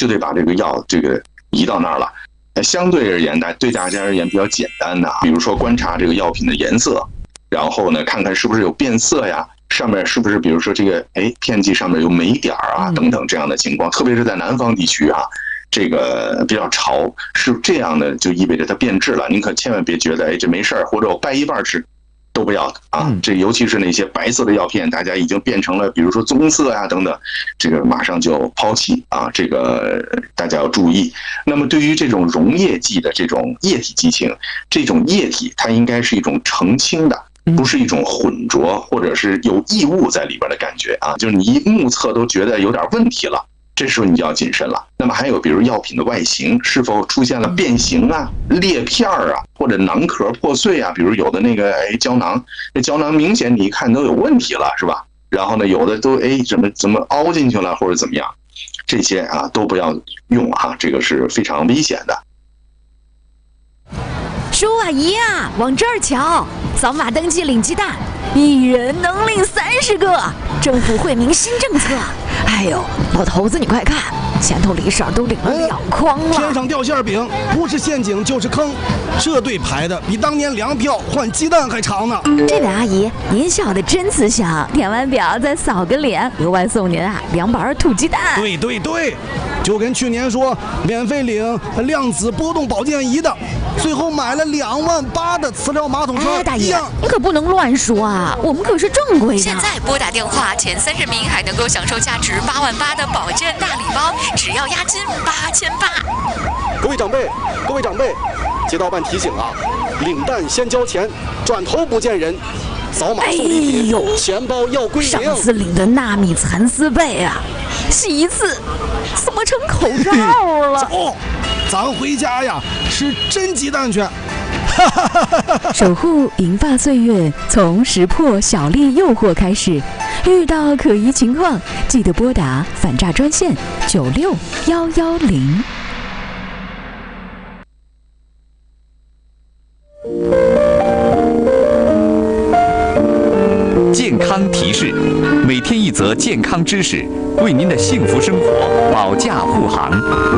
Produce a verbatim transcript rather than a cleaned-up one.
就得把这个药这个移到那儿了。相对而言，对大家而言比较简单的，比如说观察这个药品的颜色，然后呢，看看是不是有变色呀，上面是不是比如说这个哎片剂上面有霉点啊等等这样的情况，特别是在南方地区啊。这个比较潮，是这样的，就意味着它变质了。您可千万别觉得，哎，这没事儿，或者我掰一半吃，都不要啊。这尤其是那些白色的药片，大家已经变成了，比如说棕色呀、啊、等等，这个马上就抛弃啊。这个大家要注意。那么对于这种溶液剂的这种液体剂型，这种液体它应该是一种澄清的。不是一种混浊或者是有异物在里边的感觉啊，就是你一目测都觉得有点问题了。这时候你就要谨慎了。那么还有，比如药品的外形是否出现了变形啊、裂片啊，或者囊壳破碎啊？比如有的那个哎胶囊，那胶囊明显你一看都有问题了，是吧？然后呢，有的都哎怎么怎么凹进去了，或者怎么样？这些啊都不要用哈，这个是非常危险的。 叔啊姨啊，往这儿瞧，扫码登记领鸡蛋，一人能领三十个，政府惠民新政策。哎呦，老头子你快看，前头李婶都领了两筐了。 天上掉馅饼，不是陷阱就是坑，这队排的比当年粮票换鸡蛋还长呢。 这位阿姨，您笑得真慈祥，填完表再扫个脸，额外送您啊两板土鸡蛋。 对对对，就跟去年说免费领量子波动保健仪的，最后买了两万八的磁疗马桶车。 哎，大爷，你可不能乱说啊，我们可是正规的。 现在拨打电话前三十名还能够享受价值八万八的保健大礼包，只要押金八千八。 各位长辈，各位长辈，街道办提醒啊，领蛋先交钱，转头不见人。扫码送礼品，哎、钱包要归零。 上次领的纳米蚕丝被啊，洗一次怎么成口罩了？ 走，咱回家呀，吃真鸡蛋去。 守护银发岁月，从识破小丽诱惑开始。遇到可疑情况，记得拨打反诈专线九六幺幺零。 健康提示：每天一则健康知识，为您的幸福生活保驾护航。